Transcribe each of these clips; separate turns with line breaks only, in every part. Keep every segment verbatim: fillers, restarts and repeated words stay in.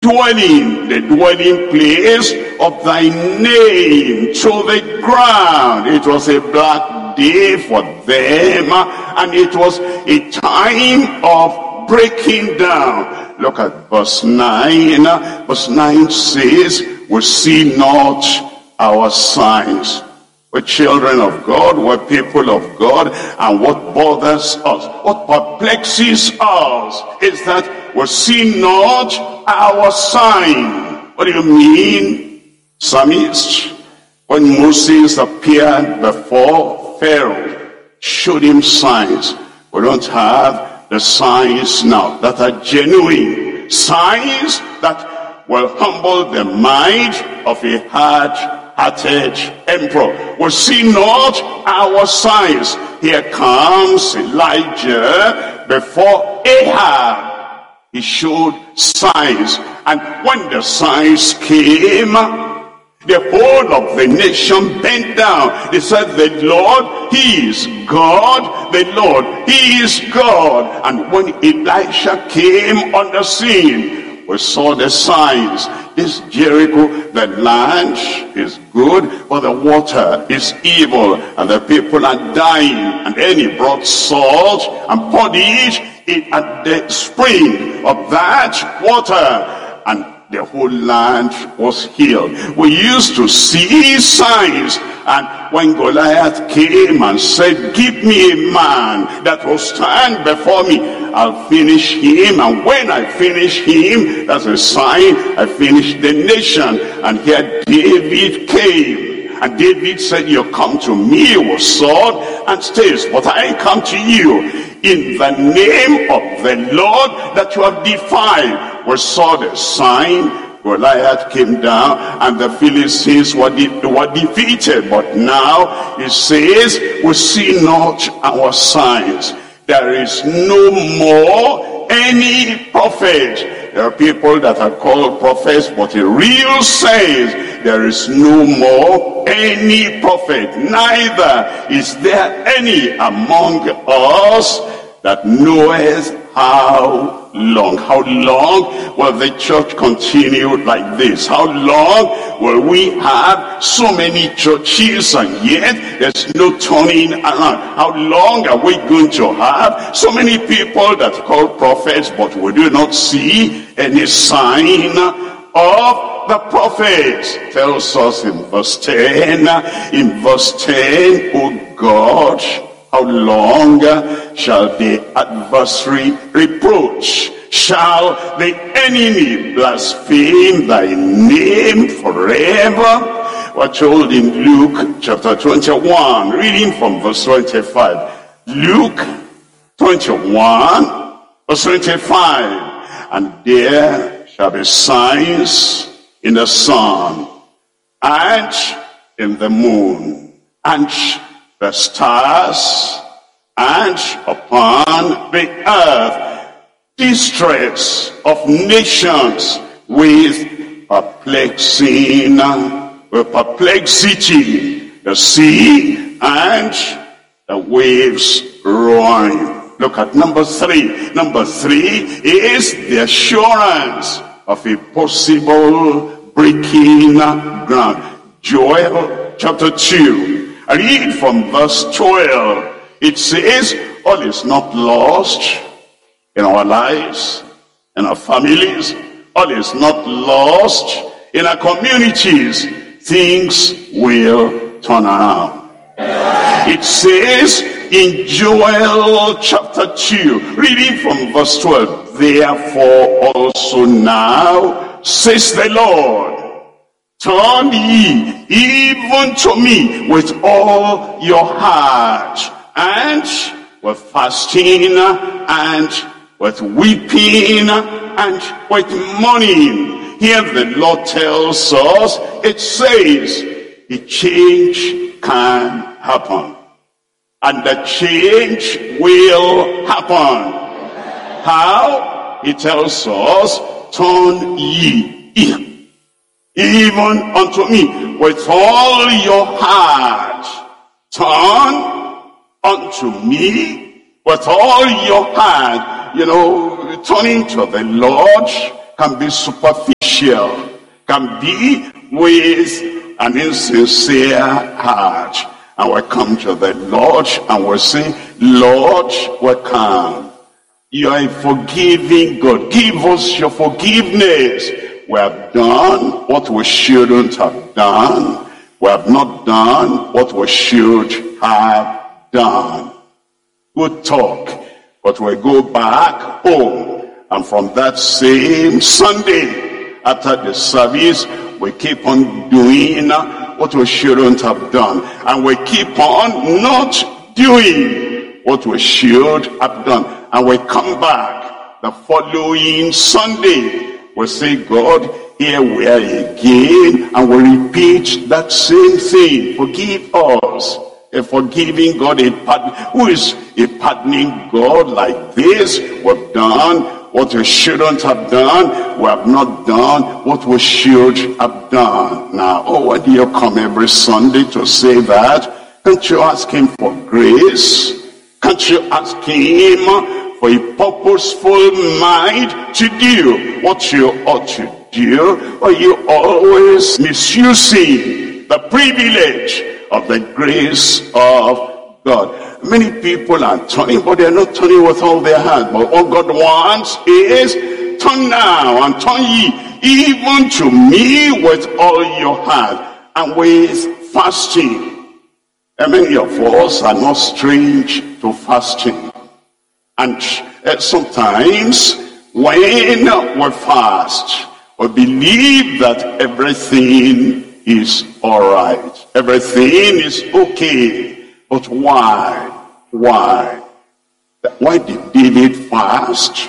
dwelling, the dwelling place of thy name, to the ground. It was a black day for them, and it was a time of breaking down. Look at verse nine. Verse nine says, we see not our signs. We're children of God, we're people of God, and what bothers us, what perplexes us, is that we see not our sign. What do you mean, psalmist? When Moses appeared before Pharaoh, showed him signs. We don't have the signs now that are genuine, signs that will humble the mind of a hard-hearted emperor. We see not our signs. Here comes Elijah before Ahab. He showed signs, and when the signs came, the whole of the nation bent down. They said, the Lord, he is God. The Lord, he is God. And when Elisha came on the scene, we saw the signs. This Jericho, the land is good, but the water is evil, and the people are dying. And then he brought salt and poured it in at the spring of that water, and the whole land was healed. We used to see signs, and when Goliath came and said, give me a man that will stand before me, I'll finish him, and when I finish him, that's a sign I finish the nation. And here David came, and David said, you come to me with sword and staves, but I come to you in the name of the Lord that you have defied. We saw the sign. Goliath came down, and the Philistines were, de were defeated. But now it says, we see not our signs. There is no more any prophet. There are people that are called prophets, but in real sense, there is no more any prophet. Neither is there any among us that knoweth how long. How long will the church continue like this? How long will we have so many churches and yet there's no turning around? How long are we going to have so many people that call prophets, but we do not see any sign of the prophets? Tells us in verse ten, in verse ten, O God, how long shall the adversary reproach? Shall the enemy blaspheme thy name forever? We're told in Luke chapter twenty-one, reading from verse twenty-five. Luke twenty-one, verse twenty-five. And there shall be signs in the sun, and in the moon, and the stars, and upon the earth distress of nations with perplexing, with perplexity, the sea and the waves roaring. Look at number three. Number three is the assurance of a possible breaking ground. Joel chapter two. I read from verse twelve. It says, all is not lost in our lives, in our families. All is not lost in our communities. Things will turn around. It says in Joel chapter two, reading from verse twelve, therefore also now, says the Lord, turn ye even to me with all your heart, and with fasting, and with weeping, and with mourning. Here the Lord tells us, it says, a change can happen. And the change will happen. How? He tells us, turn ye even unto me with all your heart. Turn unto me with all your heart. You know, turning to the Lord can be superficial, can be with an insincere heart. And we come to the Lord and we say, Lord, we come. You are a forgiving God. Give us your forgiveness. We have done what we shouldn't have done. We have not done what we should have done. Good talk. But we go back home. And from that same Sunday, after the service, we keep on doing what we shouldn't have done. And we keep on not doing what we should have done. And we come back the following Sunday. We say, God, here we are again. And we repeat that same thing. Forgive us. A forgiving God, a pardon, who is a pardoning God like this? We've done what we shouldn't have done. We have not done what we should have done. Now, oh, why do you come every Sunday to say that? Can't you ask him for grace? Can't you ask him for a purposeful mind to do what you ought to do? Or are you always misusing the privilege of the grace of God? Many people are turning, but they're not turning with all their heart. But all God wants is, turn now and turn ye even to me with all your heart. And with fasting, and many of us are not strange to fasting. And uh, sometimes when we fast, we believe that everything is all right. Everything is okay. But why? Why? Why did David fast?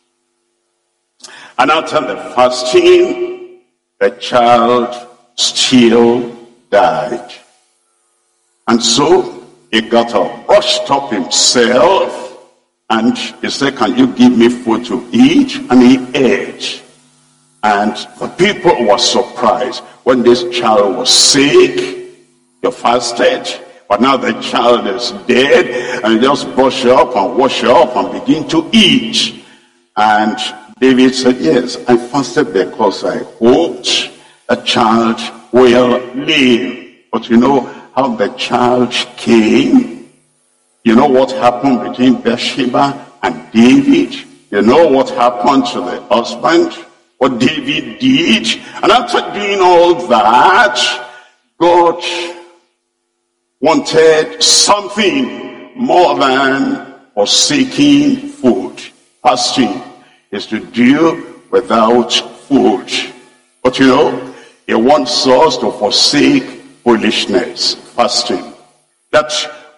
And after the fasting, the child still died. And so he got up, brushed up himself, and he said, can you give me food to eat? And he ate. And the people were surprised. When this child was sick, you fasted, but now the child is dead, and you just brush up and wash up and begin to eat. And David said, yes, I fasted because I hoped a child will live. But you know how the child came? You know what happened between Bathsheba and David? You know what happened to the husband? What David did? And after doing all that, God wanted something more than forsaking food. Fasting is to do without food. But you know, he wants us to forsake foolishness. Fasting. That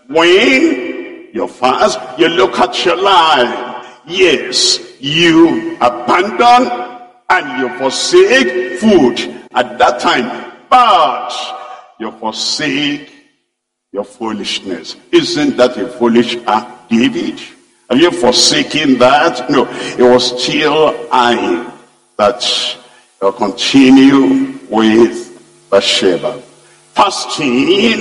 when you fast, you look at your life. Yes, you abandon and you forsake food at that time, but you forsake your foolishness. Isn't that a foolish act, David? Have you forsaken that? No, it was still eyeing that you continue with Bathsheba. Fasting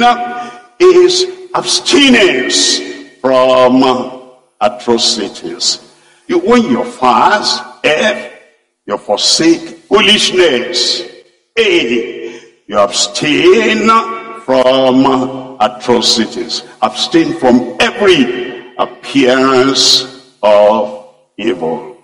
is abstinence from atrocities. You, when you fast, F, you forsake foolishness. A, you abstain from atrocities. Abstain from every appearance of evil.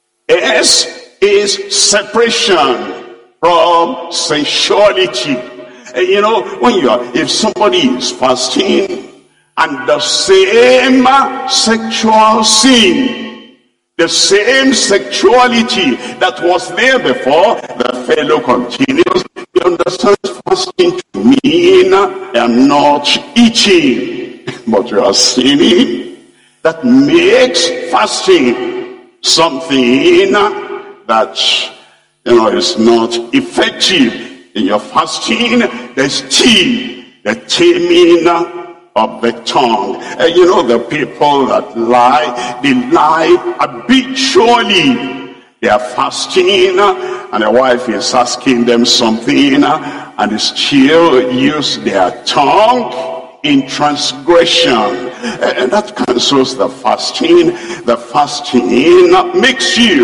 S is separation from sensuality. You know, when you are, if somebody is fasting and the same sexual sin, the same sexuality that was there before, the fellow continues, he understands fasting to mean I'm not eating, but you are sinning. That makes fasting something that, you know, is not effective. In your fasting, there's still the taming of the tongue. And you know, the people that lie, they lie habitually. They are fasting, and the wife is asking them something, and they still use their tongue in transgression. And that cancels the fasting. The fasting makes you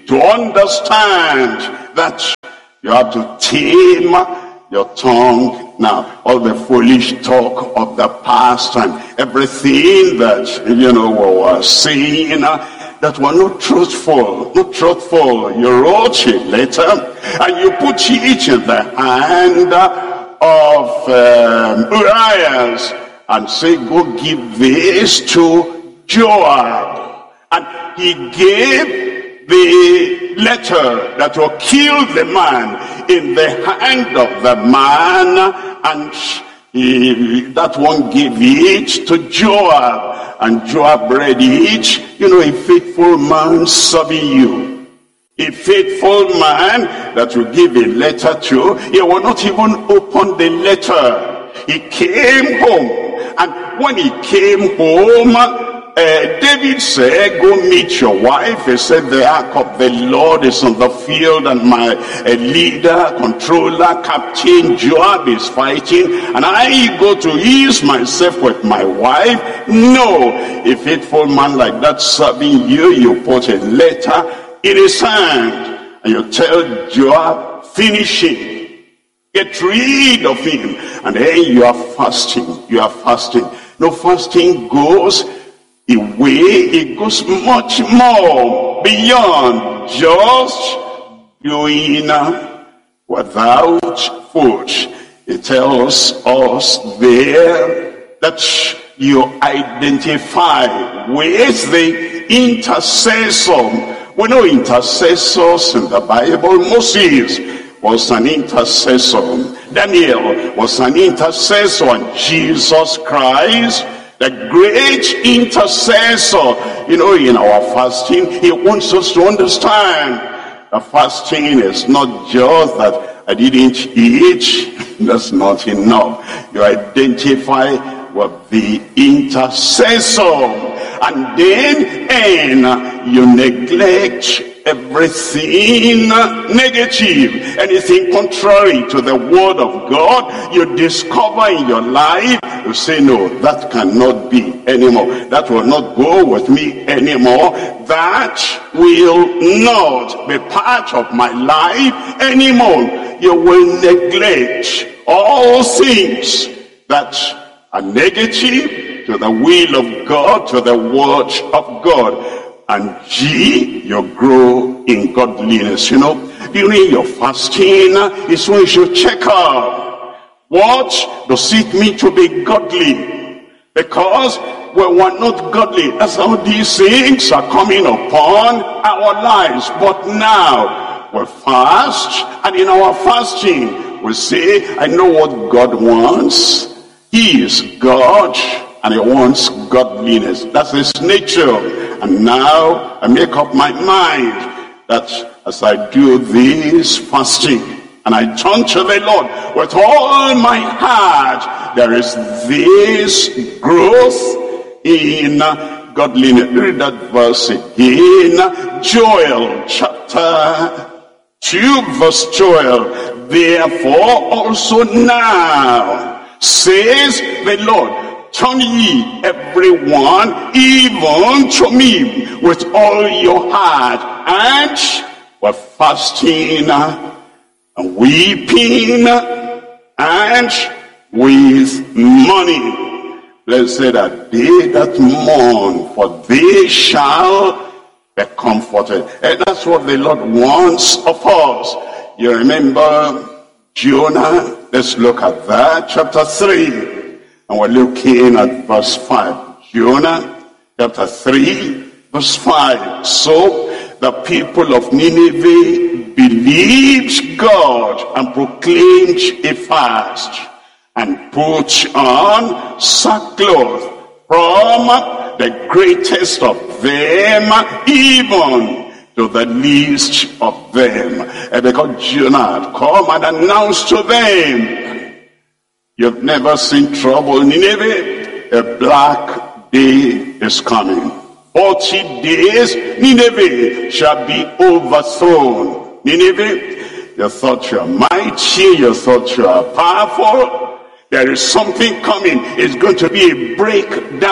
to understand that you have to tame your tongue now. All the foolish talk of the past and everything that, you know, we were saying that were not truthful, not truthful. You wrote a letter and you put it in the hand of um, Uriah and say, go give this to Joab. And he gave the letter that will kill the man in the hand of the man, and he, that one gave it to Joab, and Joab read it. You know, a faithful man serving you, a faithful man that you give a letter to, he will not even open the letter. He came home, and when he came home, uh, David said, go meet your wife. He said, the ark of the Lord is on the field, and my uh, leader, controller, captain Joab is fighting, and I go to ease myself with my wife. No, a faithful man like that serving you, you put a letter in his hand, and you tell Joab, finish him. Get rid of him. And then you are fasting. You are fasting. No, fasting goes away. It goes much more beyond just doing without food. It tells us there that you identify with the intercessor. We know intercessors in the Bible. Moses was an intercessor. Daniel was an intercessor. And Jesus Christ, the great intercessor, you know, in our fasting, he wants us to understand that fasting is not just that I didn't eat. That's not enough. You identify with the intercessor, and then and you neglect everything negative, anything contrary to the word of God, you discover in your life. You say, no, that cannot be anymore. That will not go with me anymore. That will not be part of my life anymore. You will neglect all things that are negative to the will of God, to the word of God. And G, you grow in godliness. You know, during your fasting is when you should check out, what does it mean to be godly? Because we were not godly. That's how these things are coming upon our lives. But now we fast, and in our fasting we say, I know what God wants. He is God, and he wants godliness. That's his nature. And now I make up my mind that as I do this fasting and I turn to the Lord with all my heart, there is this growth in godliness. Read that verse again. Joel chapter two verse twelve. Therefore also now, says the Lord, turn ye everyone even to me with all your heart, and with fasting and weeping and with mourning. Blessed are they that mourn, for they shall be comforted. And that's what the Lord wants of us. You remember Jonah? Let's look at that, chapter three. And we're looking at verse five. Jonah chapter three, verse five. So the people of Nineveh believed God and proclaimed a fast and put on sackcloth, from the greatest of them even to the least of them. And because Jonah had come and announced to them, you've never seen trouble in Nineveh. A black day is coming. Forty days, Nineveh shall be overthrown. Nineveh, you thought you are mighty, you thought you are powerful. There is something coming. It's going to be a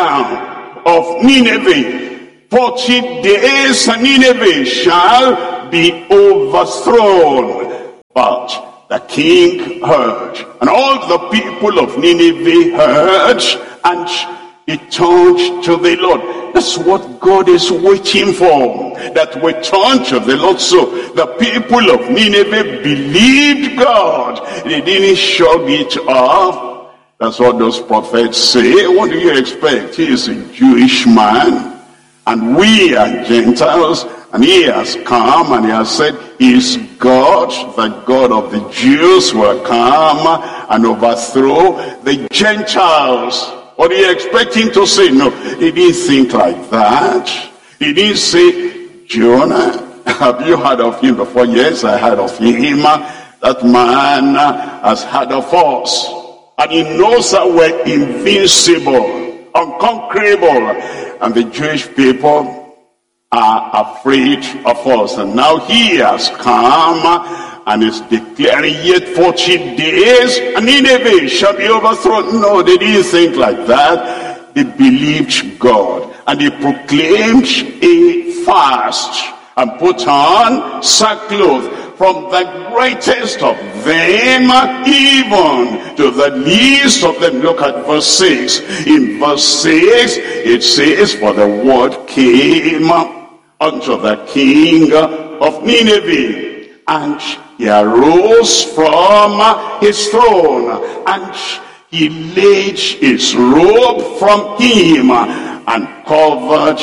breakdown of Nineveh. Forty days, and Nineveh shall be overthrown. But the king heard, and all the people of Nineveh heard, and he turned to the Lord. That's what God is waiting for, that we turn to the Lord. So the people of Nineveh believed God. They didn't shrug it off. That's what those prophets say. What do you expect? He is a Jewish man, and we are Gentiles, and he has come and he has said, he is God, the God of the Jews, will come and overthrow the Gentiles. What are you expecting to say? No, he didn't think like that. He didn't say, Jonah, have you heard of him before? Yes, I heard of him. That man has heard of us. And he knows that we're invincible, unconquerable. And the Jewish people are afraid of us. And now he has come and is declaring, yet forty days, and Nineveh shall be overthrown. No, they didn't think like that. They believed God. And they proclaimed a fast and put on sackcloth, from the greatest of them even to the least of them. Look at verse six. In verse six, it says, for the word came unto the king of Nineveh, and he arose from his throne, and he laid his robe from him, and covered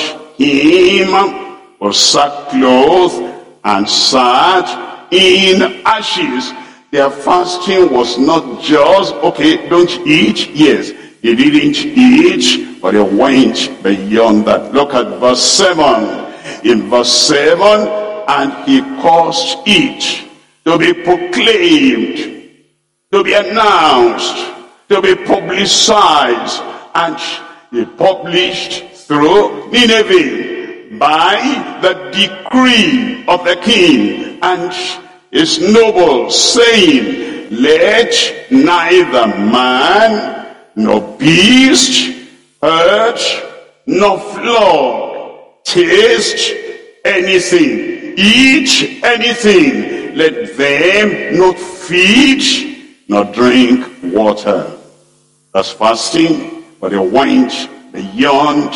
him with sackcloth, and sat in ashes. Their fasting was not just, okay, don't eat. Yes, they didn't eat, but they went beyond that. Look at verse seven. In verse seven, and he caused it to be proclaimed, to be announced, to be publicized, and he published through Nineveh by the decree of the king and his nobles, saying, let neither man nor beast, herd nor flock taste anything, eat anything. Let them not feed nor drink water. That's fasting, but they went beyond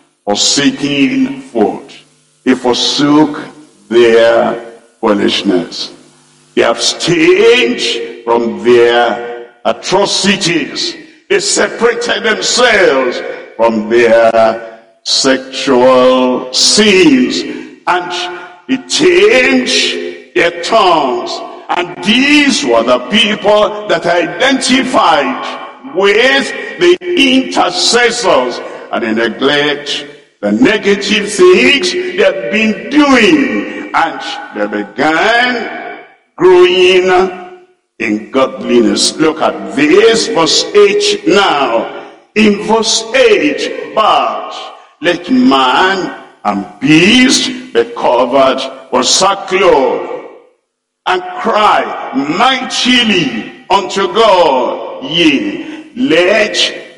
forsaking food. They forsook their foolishness. They abstained from their atrocities. They separated themselves from their sexual sins, and they tamed their tongues. And these were the people that identified with the intercessors, and they neglect the negative things they had been doing, and they began growing in godliness. Look at this, verse eight now. In verse eight, but let man and beast be covered with sackcloth, and cry mightily unto God. Yea, let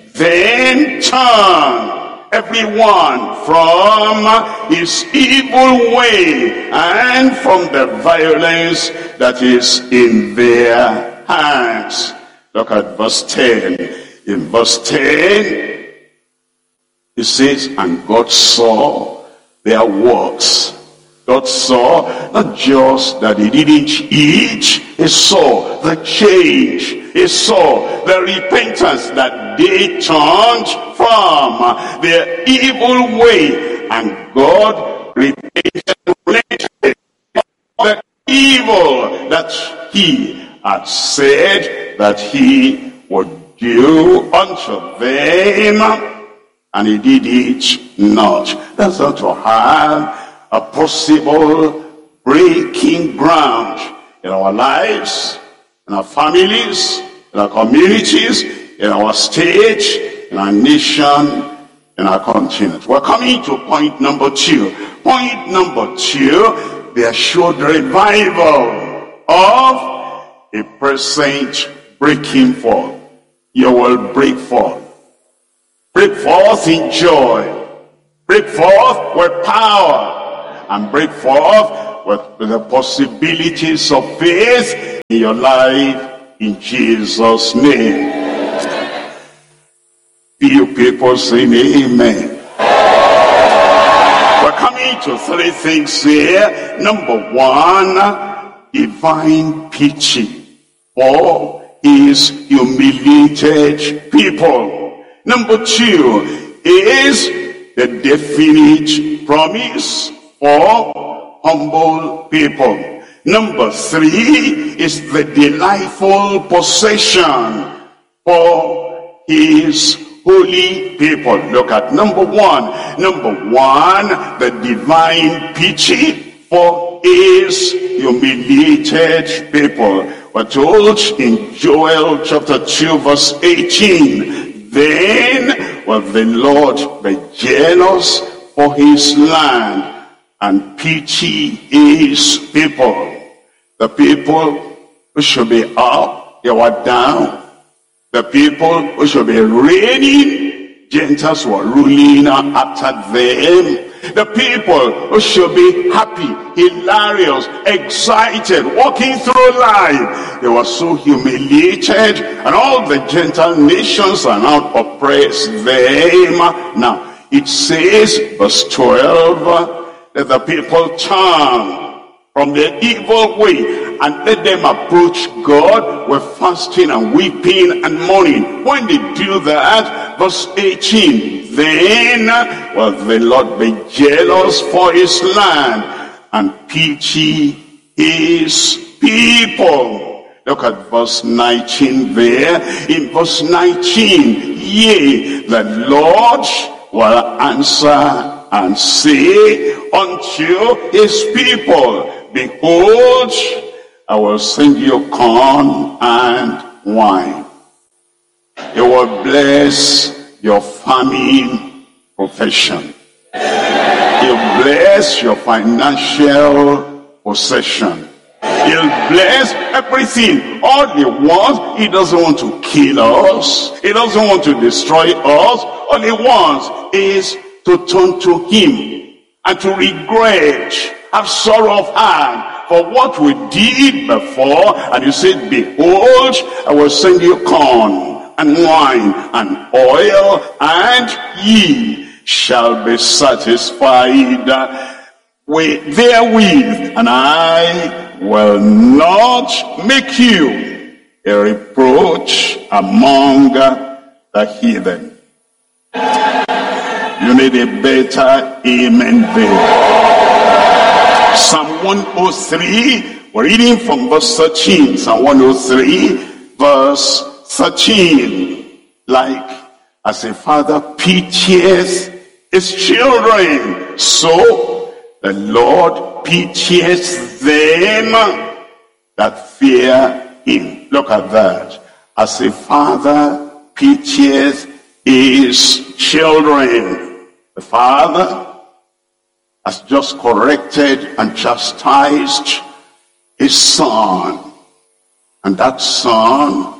them turn everyone from his evil way and from the violence that is in their hands. Look at verse ten. In verse ten, it says, and God saw their works. God saw not just that they didn't eat, he saw the change, he saw the repentance that they turned from their evil way, and God repented the evil that he had said that he would do unto them, and he did it not. That's not to have a possible breaking ground in our lives, in our families, in our communities, in our state, in our nation, in our continent. We're coming to point number two. Point number two, there should revival of a present breaking forth. You will break forth. Break forth in joy. Break forth with power. And break forth with, with the possibilities of faith in your life in Jesus' name. Few people saying amen. We're coming to three things here. Number one, divine pity for his humiliated people. Number two is the definite promise for humble people. Number three is the delightful possession for his holy people. Look at number one. Number one, the divine pity for his humiliated people. We're told in Joel chapter two verse eighteen, then will the Lord be jealous for his land and pity his people. The people who should be up, they were down. The people who should be reigning, Gentiles were ruling after them. The people who should be happy, hilarious, excited, walking through life, they were so humiliated, and all the Gentile nations are now oppressed them. Now, it says, verse twelve, that the people turn from their evil way and let them approach God with fasting and weeping and mourning. When they do that, verse eighteen, then will the Lord be jealous for his land and pity his people. Look at verse nineteen there. In verse nineteen, yea, the Lord will answer and say unto his people, behold, I will send you corn and wine. He will bless your farming profession. He'll bless your financial possession. He'll bless everything. All he wants, he doesn't want to kill us. He doesn't want to destroy us. All he wants is to turn to him and to regret, have sorrow of heart for what we did before. And you said, behold, I will send you corn and wine and oil, and ye shall be satisfied with therewith, and I will not make you a reproach among the heathen. You need a better amen there. Psalm one oh three, we're reading from verse thirteen. Psalm one oh three, verse thirteen. Like as a father pitieth his children, so the Lord pitieth them that fear him. Look at that. As a father pitieth his children. The father has just corrected and chastised his son. And that son,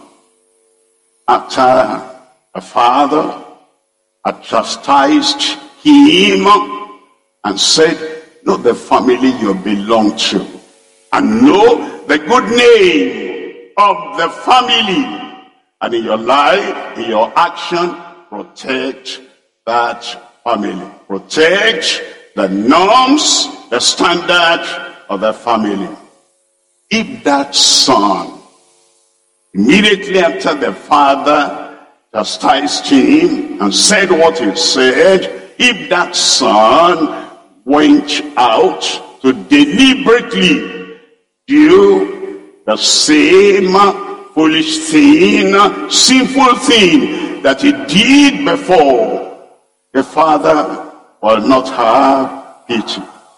after the father had chastised him and said, know the family you belong to, and know the good name of the family, and in your life, in your action, protect that family. Protect the norms, the standard of the family. If that son, immediately after the father chastised him and said what he said, if that son went out to deliberately do the same foolish thing, sinful thing that he did before, the father will not have pity.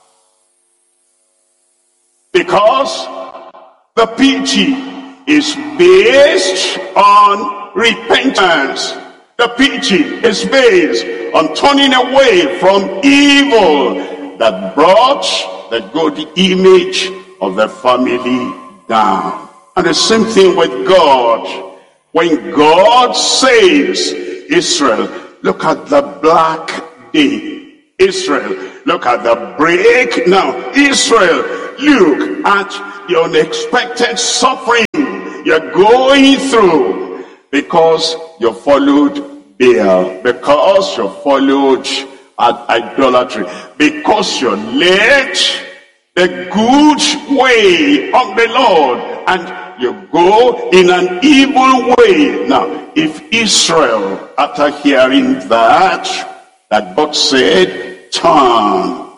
Because the pity is based on repentance. The pity is based on turning away from evil that brought the good image of the family down. And the same thing with God. When God saves Israel, look at the black day. Israel, look at the break. Now, Israel, Look at the unexpected suffering you're going through because you followed Baal, because you followed idolatry, because you left the good way of the Lord and you go in an evil way. Now, if Israel, after hearing that, that God said, turn,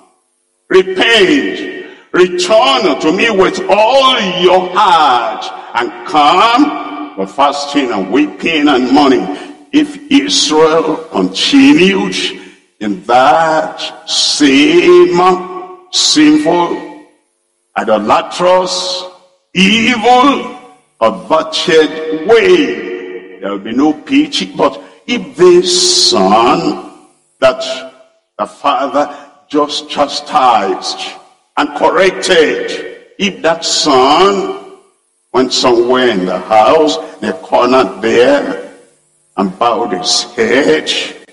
repent, return to me with all your heart, and come with fasting and weeping and mourning. If Israel continued in that same sinful, idolatrous, evil, perverted way, there will be no pity. But if this son that the father just chastised and corrected, if that son went somewhere in the house, in the corner there, and bowed his head,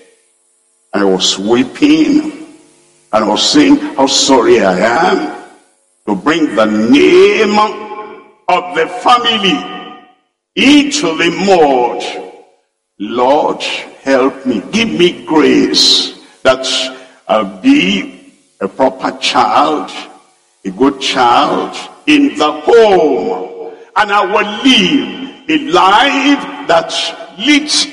and I was weeping, and I was saying how sorry I am to bring the name of the family into the mud. Lord, help me, give me grace that I'll be a proper child, a good child in the home, and I will live a life that lifts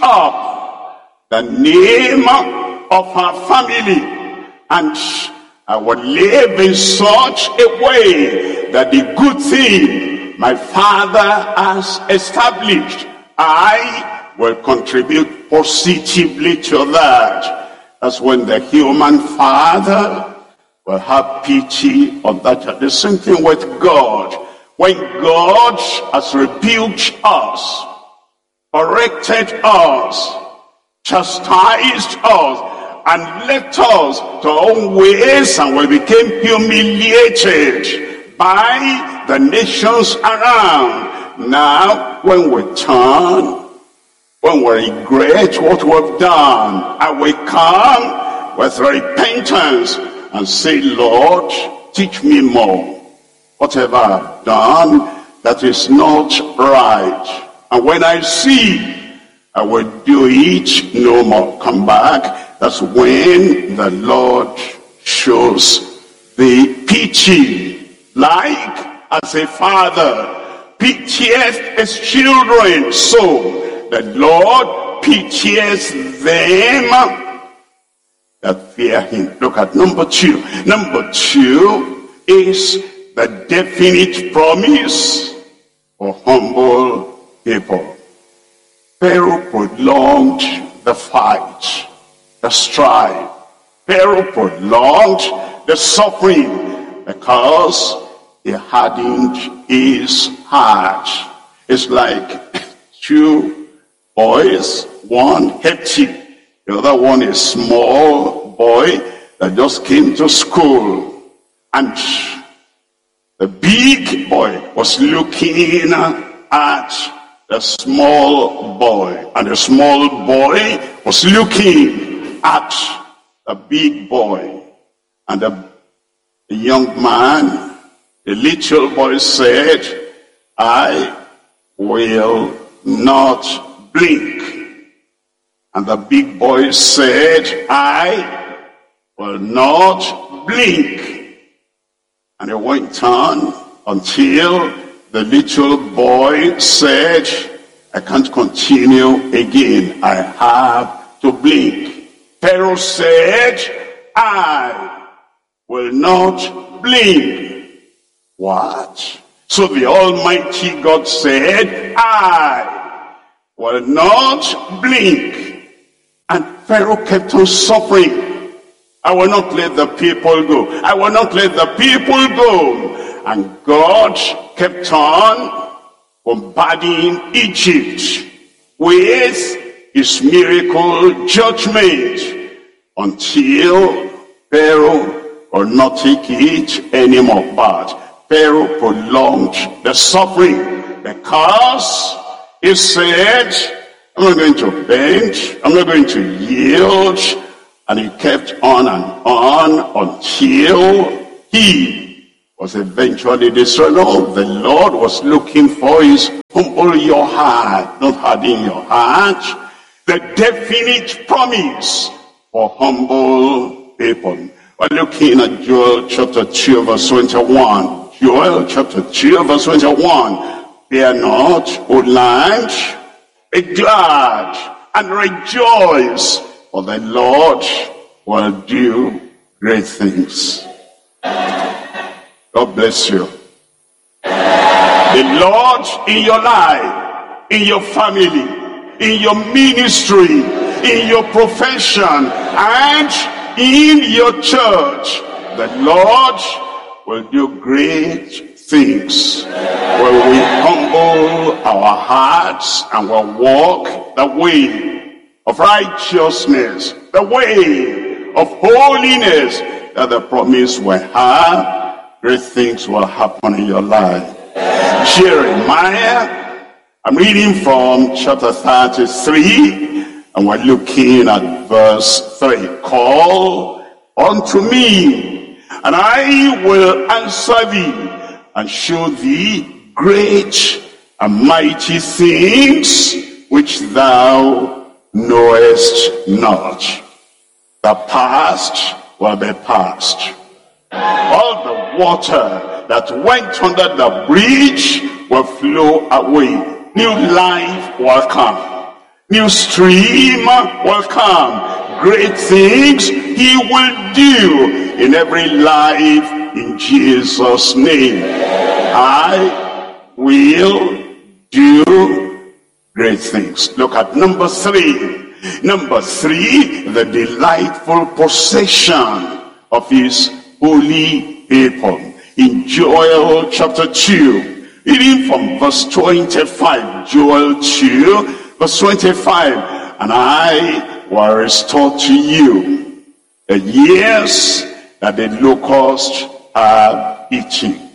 up the name of our family, and I will live in such a way that the good thing my father has established, I will contribute positively to that. That's when the human father will have pity on that. The same thing with God. When God has rebuked us, corrected us, chastised us, and left us to our own ways, and we became humiliated by the nations around. Now, when we turn, when we regret what we've done, and we come with repentance and say, Lord, teach me more. Whatever I've done that is not right, and when I see, I will do it no more. Come back. That's when the Lord shows the pity, like as a father pitieth his children, so the Lord pitieth them that fear him. Look at number two. Number two is the definite promise for humble people. Pharaoh prolonged the fight, the strife. Pharaoh prolonged the suffering because he hardened his heart. It's like two boys, one hefty, the other one a small boy that just came to school. And the big boy was looking at the small boy, and the small boy was looking at the big boy. And the, the young man, the little boy said, I will not blink. And the big boy said, I will not blink. And it went on until the little boy said, I can't continue again. I have to blink. Pharaoh said, I will not blink. What? So the Almighty God said, I will not blink. And Pharaoh kept on suffering. I will not let the people go. I will not let the people go. And God kept on bombarding Egypt with his miracle judgment until Pharaoh will not take it anymore. But Pharaoh prolonged the suffering because he said, I'm not going to bend, I'm not going to yield. And he kept on and on until he was eventually destroyed. All the Lord was looking for is humble your heart, not harden your heart. The definite promise for humble people. We're looking at Joel chapter two verse twenty-one. Joel chapter two verse twenty-one. Fear not, O land, be glad and rejoice, for the Lord will do great things. God bless you. The Lord in your life, in your family, in your ministry, in your profession, and in your church, the Lord will do great things. When we humble our hearts and will walk the way of righteousness, the way of holiness that the promise will have, great things will happen in your life. Jeremiah, I'm reading from chapter thirty-three, and we're looking at verse three. Call unto me, and I will answer thee, and show thee great and mighty things which thou knowest not. The past will be past. All the water that went under the bridge will flow away. New life will come. New stream will come. Great things he will do in every life in Jesus' name. I will do great things. Look at number three. Number three, the delightful possession of his holy people. In Joel chapter two, reading from verse twenty-five, Joel two, verse twenty-five, and I will restore to you the years that the locusts are eating.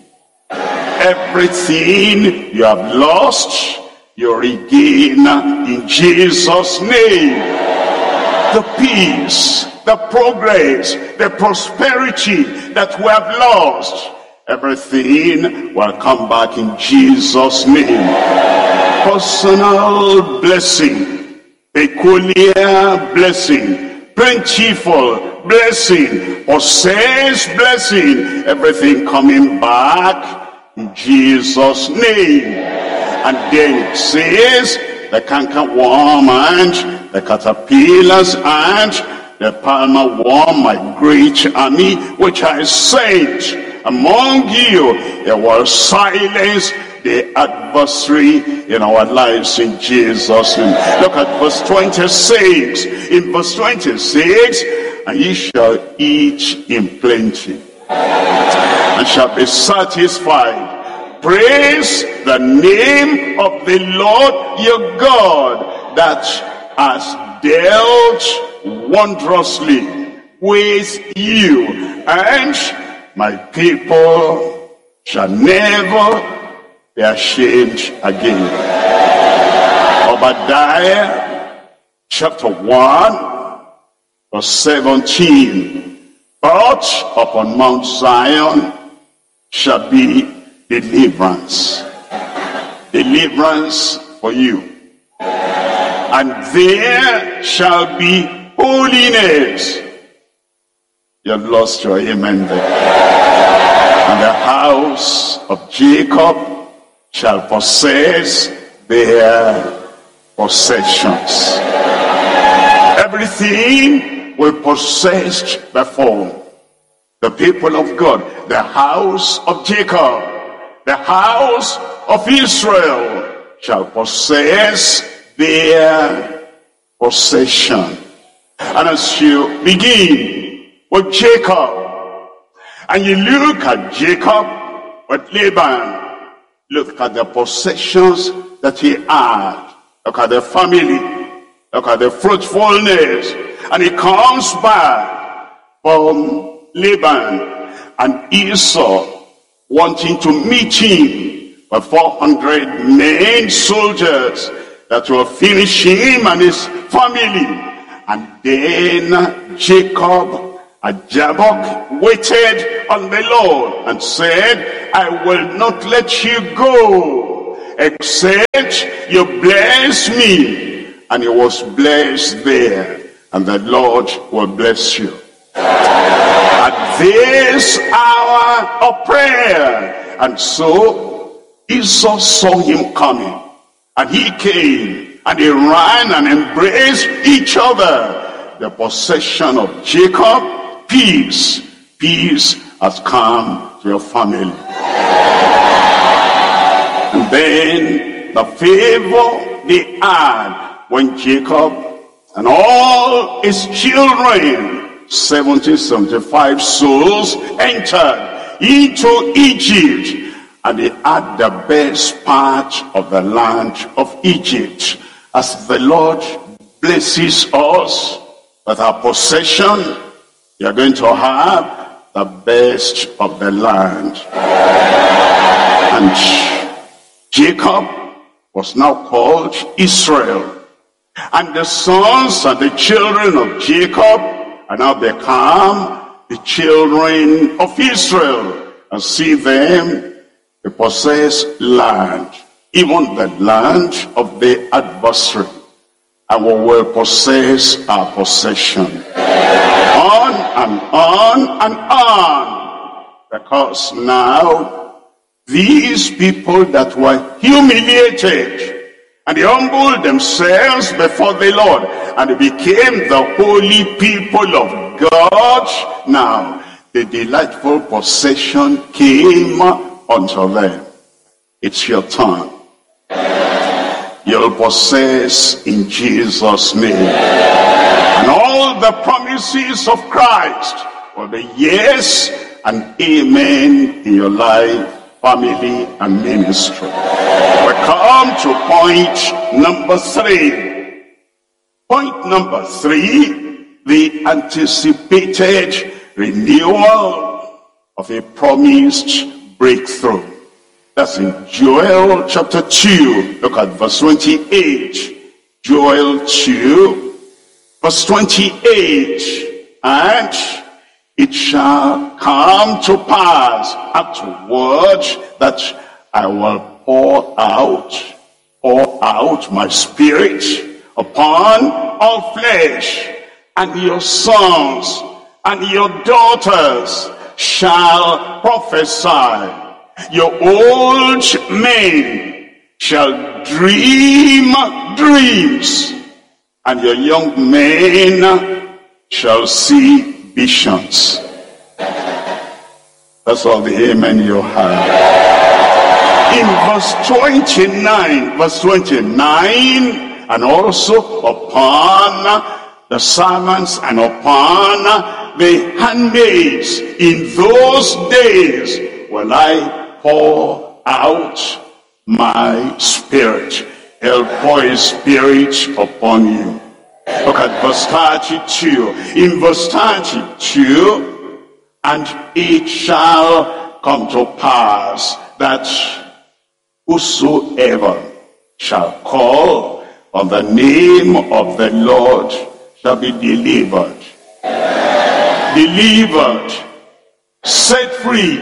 Everything you have lost, you regain in Jesus' name. The peace, the progress, the prosperity that we have lost, everything will come back in Jesus' name. Personal blessing, peculiar blessing, plentiful blessing, possessed blessing, everything coming back in Jesus' name. And then it says, the cankerworm and the caterpillars and the palmer worm, my great army, which I sent among you, it will silence the adversary in our lives in Jesus' name. Look at verse twenty-six. In verse twenty-six, and ye shall eat in plenty, and shall be satisfied. Praise the name of the Lord your God, that has dealt wondrously with you, and my people shall never be ashamed again. Obadiah chapter one verse seventeen. But upon Mount Zion shall be deliverance. Deliverance for you. And there shall be holiness. You have lost your amen there. And the house of Jacob shall possess their possessions. Everything we possessed before, the people of God, the house of Jacob, the house of Israel shall possess their possession. And as you begin with Jacob, and you look at Jacob with Laban, look at the possessions that he had, look at the family, look at the fruitfulness, and he comes back from Laban and Esau wanting to meet him with four hundred men, soldiers that will finish him and his family. And then Jacob And Jabbok waited on the Lord and said, I will not let you go, except you bless me. And he was blessed there, and the Lord will bless you. At this hour of prayer. And so Esau saw him coming, and he came, and they ran and embraced each other. The possession of Jacob, peace, peace has come to your family. And then the favor they had when Jacob and all his children, seventy, seventy-five souls, entered into Egypt, and they had the best part of the land of Egypt. As the Lord blesses us with our possession, you are going to have the best of the land. And Jacob was now called Israel. And the sons and the children of Jacob are now become the children of Israel. And see them, they possess land, even the land of the adversary. And we will possess our possession. On and on and on. Because now, these people that were humiliated, and they humbled themselves before the Lord, and they became the holy people of God. Now, the delightful possession came unto them. It's your turn. You'll possess in Jesus' name. And all the promises of Christ will be yes and amen in your life, family, and ministry. We come to point number three. Point number three, the anticipated renewal of a promised breakthrough. That's in Joel chapter two. Look at verse twenty-eight. Joel two, verse twenty-eight. And it shall come to pass afterward that I will pour out, pour out my spirit upon all flesh, and your sons and your daughters shall prophesy. Your old men shall dream dreams, and your young men shall see visions. That's all the amen you have. In verse twenty-nine, verse twenty-nine, and also upon the servants and upon the handmaids in those days will I pour out my spirit. He'll pour his spirit upon you. Look at verse thirty-two. In verse thirty-two, and it shall come to pass that whosoever shall call on the name of the Lord shall be delivered. Delivered, set free,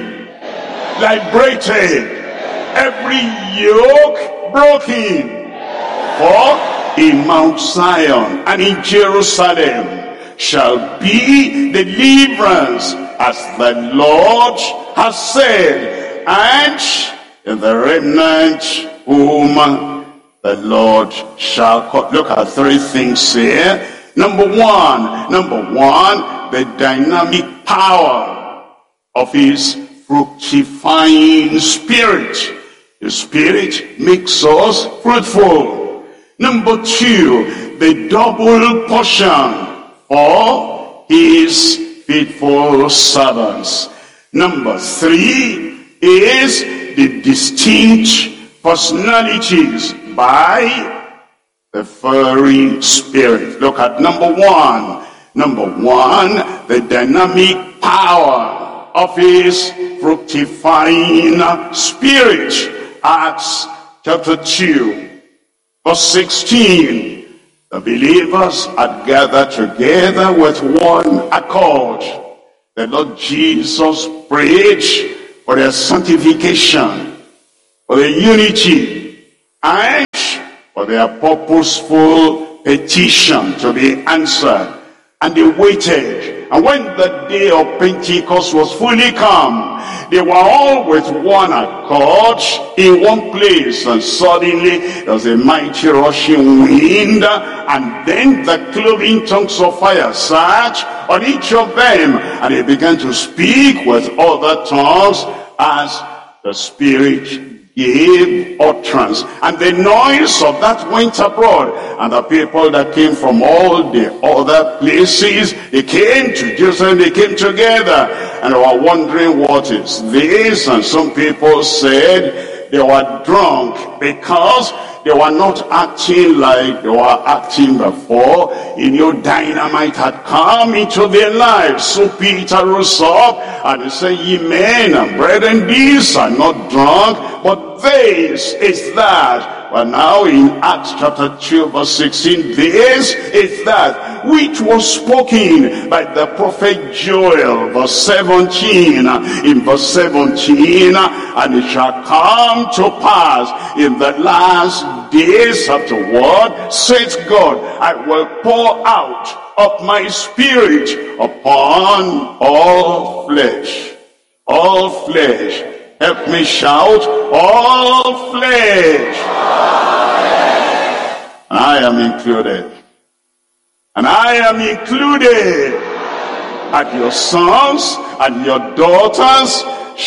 liberated, every yoke broken. For in Mount Zion and in Jerusalem shall be deliverance, as the Lord has said, and in the remnant whom the Lord shall call. Look at three things here. Number one, number one, the dynamic power of his fructifying spirit. The spirit makes us fruitful. Number two, the double portion for his faithful servants. Number three is the distinct personalities by the fiery spirit. Look at number one. Number one, the dynamic power of his fructifying spirit. Acts chapter two, verse sixteen. The believers had gathered together with one accord. the Lord Jesus preached for their sanctification, for their unity, and for their purposeful petition to be answered. And they waited. And when the day of Pentecost was fully come, they were all with one accord in one place. And suddenly there was a mighty rushing wind, and then the cloven tongues of fire sat on each of them, and they began to speak with other tongues as the Spirit gave utterance. And the noise of that went abroad, and the people that came from all the other places, they came to Jerusalem, they came together, and they were wondering, what is this? And some people said they were drunk, because they were not acting like they were acting before. A new dynamite had come into their lives. So Peter rose up and he said, ye men and brethren, these are not drunk, but this is that. But now in Acts chapter two verse sixteen, this is that which was spoken by the prophet Joel. Verse seventeen, in verse seventeen, and it shall come to pass in the last days afterward, says God, I will pour out of my spirit upon all flesh. All flesh. Help me shout, all flesh. And I am included. And I am included. And your sons and your daughters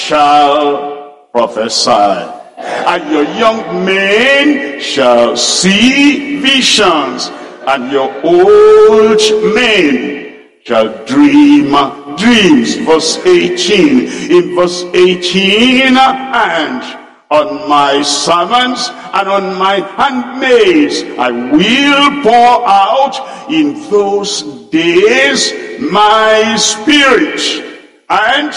shall prophesy. And your young men shall see visions. And your old men shall dream dreams. Verse eighteen. In verse eighteen, and on my servants and on my handmaids I will pour out in those days my spirit, and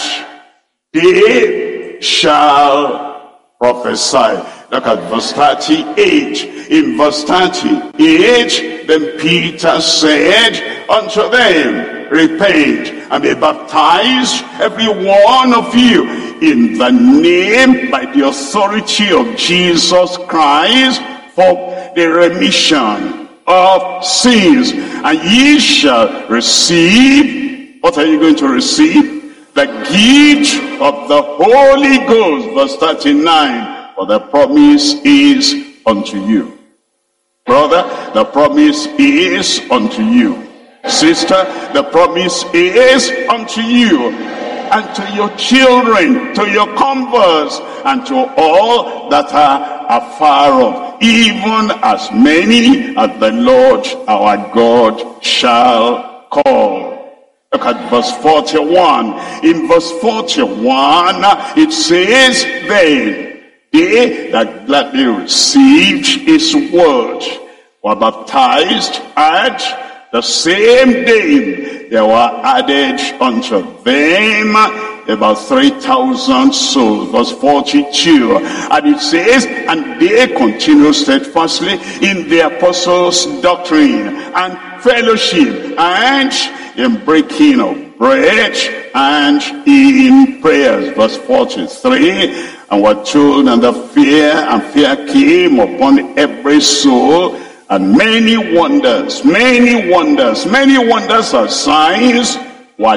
they shall prophesy. Look at verse thirty-eight. In verse thirty-eight, then Peter said unto them, repent and be baptized, every one of you, in the name, by the authority of Jesus Christ, for the remission of sins, and ye shall receive. What are you going to receive? The gift of the Holy Ghost. Verse thirty-nine, for the promise is unto you. Brother, the promise is unto you. Sister, the promise is unto you, and to your children, to your converts, and to all that are afar off, even as many as the Lord our God shall call. Look at verse forty-one. In verse forty-one, it says, then they that gladly received his word were baptized, and the same day there were added unto them about three thousand souls. Verse forty-two. And it says, and they continued steadfastly in the apostles' doctrine and fellowship, and in breaking of bread, and in prayers. Verse forty-three. And were told, and the fear and fear came upon every soul, and many wonders, many wonders, many wonders of signs were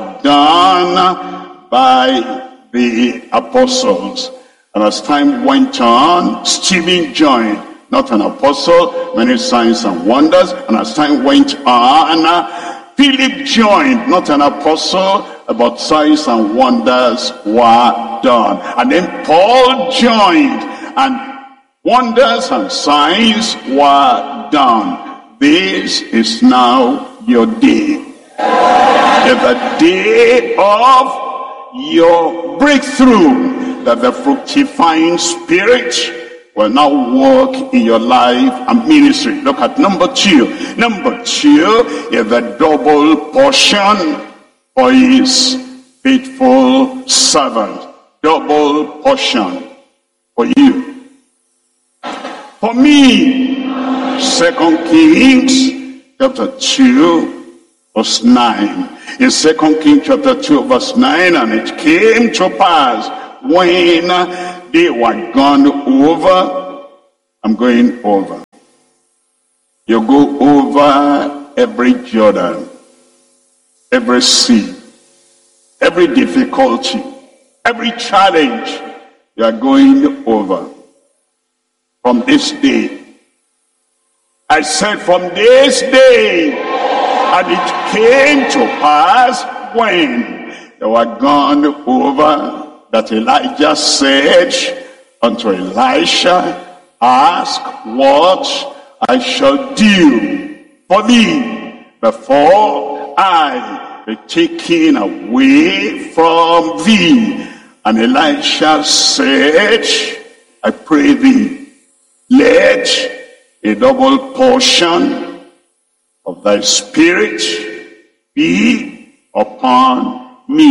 done by the apostles. And as time went on, Stephen joined, not an apostle, many signs and wonders. And as time went on, Philip joined, not an apostle, but signs and wonders were done. And then Paul joined, and wonders and signs were done. This is now your day. The day of your breakthrough, that the fructifying Spirit will now work in your life and ministry. Look at number two. Number two is the double portion for his faithful servant. Double portion for you. For me, Second Kings chapter two, Verse nine. In Second Kings chapter two, verse nine, and it came to pass when they were gone over. I'm going over. You go over every Jordan, every sea, every difficulty, every challenge. You are going over. From this day. I said from this day. And it came to pass when they were gone over, that Elijah said unto Elisha, ask what I shall do for thee before I be taken away from thee. And Elisha said, I pray thee, let a double portion of thy spirit be upon